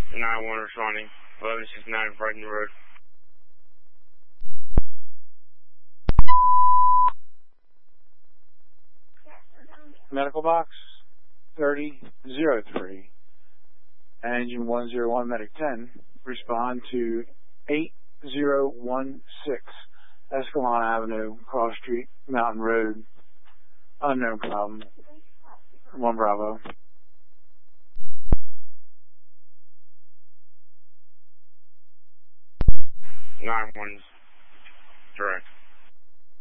9-1 responding. 1169 Brighton Road. Medical box 3003. Engine 101 Medic 10. Respond to 8016 Escalon Avenue, Cross Street, Mountain Road. Unknown problem. 1 Bravo. 9-1 direct.